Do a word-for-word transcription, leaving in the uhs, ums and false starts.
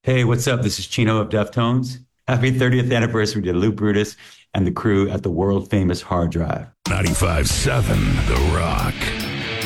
Hey, what's up? This is Chino of Deftones. Happy thirtieth anniversary to Lou Brutus and the crew at the world famous Hard Drive. ninety-five seven The Rock.